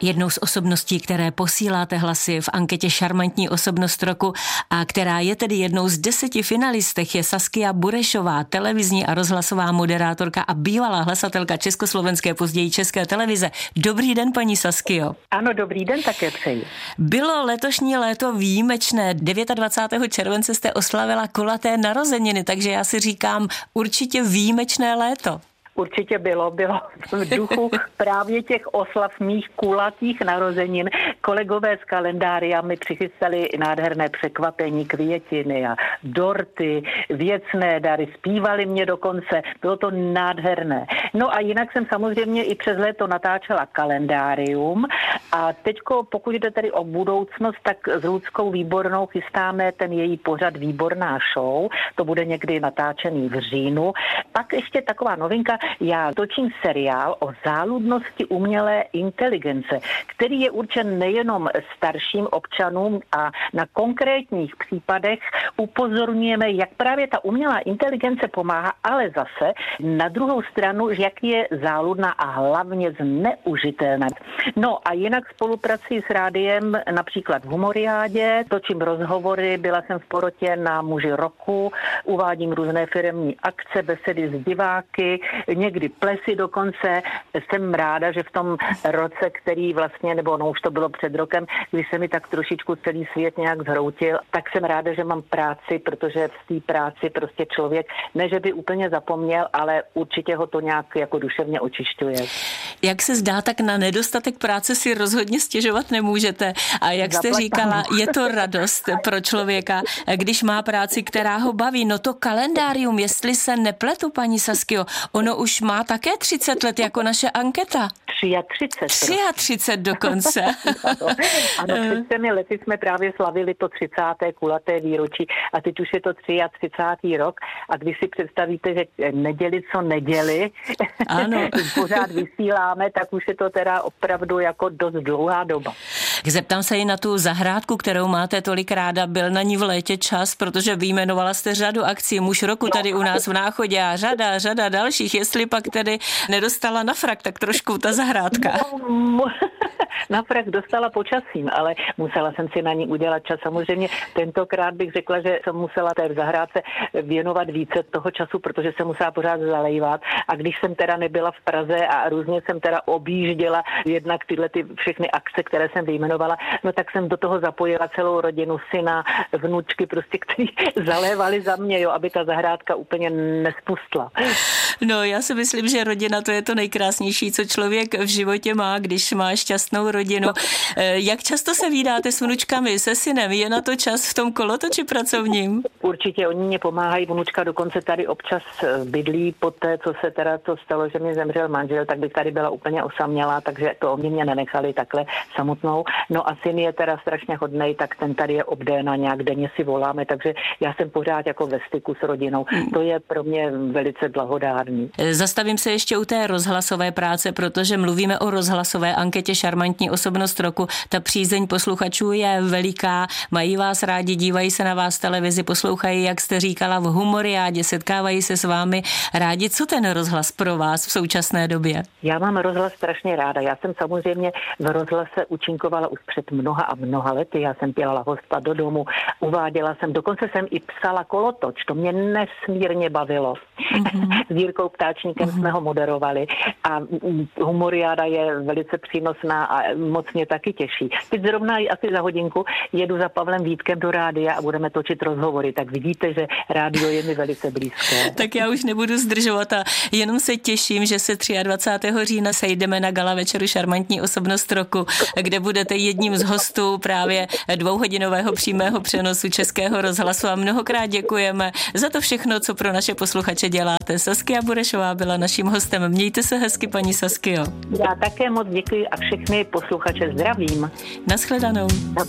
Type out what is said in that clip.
Jednou z osobností, které posíláte hlasy v anketě Šarmantní osobnost roku a která je tedy jednou z 10 finalistek, je Saskia Burešová, televizní a rozhlasová moderátorka a bývalá hlasatelka československé, později České televize. Dobrý den, paní Saskio. Ano, dobrý den, také přeji. Bylo letošní léto výjimečné. 29. července jste oslavila kulaté narozeniny, takže já si říkám určitě výjimečné léto. Určitě bylo v duchu právě těch oslav mých kulatých narozenin. Kolegové z kalendária mi přichystali nádherné překvapení, květiny a dorty, věcné dary, zpívali mě dokonce, bylo to nádherné. No a jinak jsem samozřejmě i přes léto natáčela kalendárium a teďko, pokud jde tedy o budoucnost, tak s Ludskou Výbornou chystáme ten její pořad Výborná show, to bude někdy natáčený v říjnu. Pak ještě taková novinka, já točím seriál o záludnosti umělé inteligence, který je určen nejenom starším občanům a na konkrétních případech upozorňujeme, jak právě ta umělá inteligence pomáhá, ale zase na druhou stranu, jak je záludná a hlavně zneužitelná. No a jinak spolupracuji s rádiem například v Humoriádě, točím rozhovory, byla jsem v porotě na Muži roku, uvádím různé firemní akce, besedy s diváky, někdy plesy dokonce. Jsem ráda, že v tom roce, který vlastně, nebo no už to bylo před rokem, když se mi tak trošičku celý svět nějak zhroutil, tak jsem ráda, že mám práci, protože v té práci prostě člověk, ne že by úplně zapomněl, ale určitě ho to nějak jako duševně očišťuje. Jak se zdá, tak na nedostatek práce si rozhodně stěžovat nemůžete. A jak jste říkala, je to radost pro člověka, když má práci, která ho baví. No to kalendárium, jestli se nepletu, paní Saskio, ono už má také 30 let jako naše anketa. 33 dokonce. Ano, před 3 lety jsme právě slavili to 30. kulaté výročí a teď už je to 33. rok a když si představíte, že neděli co neděli, ano. Pořád vysíláme, tak už je to teda opravdu jako dost dlouhá doba. Zeptám se i na tu zahrádku, kterou máte tolik ráda. Byl na ní v létě čas, protože vyjmenovala jste řadu akcí. Muž roku tady u nás v Náchodě a řada dalších. Jestli pak tedy nedostala na frak, tak trošku ta zahrádka. Na frak dostala počasím, ale musela jsem si na ní udělat čas. Samozřejmě tentokrát bych řekla, že jsem musela té zahrádce věnovat více toho času, protože jsem musela pořád zalejvat. A když jsem teda nebyla v Praze a různě jsem teda objížděla jednak tyhle všechny akce, které jsem vyjmenovala, no tak jsem do toho zapojila celou rodinu, syna, vnučky, prostě, kteří zalévali za mě, jo, aby ta zahrádka úplně nespustla. No, já si myslím, že rodina to je to nejkrásnější, co člověk v životě má, když má šťastnou rodinu. Jak často se vídáte s vnučkami, se synem? Je na to čas v tom kolotoči pracovním? Určitě, oni mě pomáhají, vnučka dokonce tady občas bydlí po té, co se teda to stalo, že mi zemřel manžel, tak bych tady byla úplně osamělá, takže to mě nenechali takhle samotnou. No a syn je teda strašně hodnej, tak ten tady je obdéna, nějak denně si voláme, takže já jsem pořád jako ve styku s rodinou. To je pro mě velice blahodárný. Zastavím se ještě u té rozhlasové práce, protože mluvíme o rozhlasové anketě Šarmantní osobnost roku. Ta přízeň posluchačů je veliká, mají vás rádi, dívají se na vás televizi, poslouchají, jak jste říkala, v Humoriádě, setkávají se s vámi rádi. Co ten rozhlas pro vás v současné době? Já mám rozhlas strašně ráda. Já jsem samozřejmě v rozhlase účinkovala už před mnoha a mnoha lety. Já jsem dělala hosta do domu, uváděla jsem, dokonce jsem i psala kolotoč, to mě nesmírně bavilo. S Jirkou Ptáčníkem jsme ho moderovali a Humoriáda je velice přínosná a moc mě taky těší. Teď zrovna asi za hodinku jedu za Pavlem Vítkem do rádia a budeme točit rozhovory, tak vidíte, že rádio je mi velice blízké. Tak já už nebudu zdržovat a jenom se těším, že se 23. října sejdeme na gala večeru Šarmantní osobnost roku, kde budete jedním z hostů právě 2hodinového přímého přenosu Českého rozhlasu a mnohokrát děkujeme za to všechno, co pro naše posluchače děláte. Saskia Burešová byla naším hostem. Mějte se hezky, paní Saskio. Já také moc děkuji a všechny posluchače zdravím. Naschledanou.